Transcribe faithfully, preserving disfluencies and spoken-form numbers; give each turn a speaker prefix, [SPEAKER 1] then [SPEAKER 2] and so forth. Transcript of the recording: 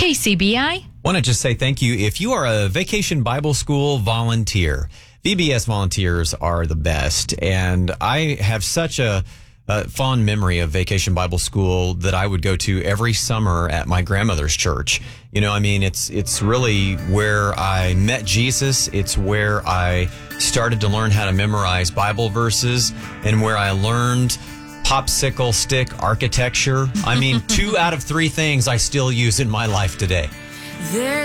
[SPEAKER 1] K C B I.
[SPEAKER 2] Want to just say thank you. If you are a Vacation Bible School volunteer, V B S volunteers are the best. And I have such a, a fond memory of Vacation Bible School that I would go to every summer at my grandmother's church. You know, I mean, it's it's really where I met Jesus. It's where I started to learn how to memorize Bible verses and where I learned popsicle stick architecture. I mean, two out of three things I still use in my life today.
[SPEAKER 3] There's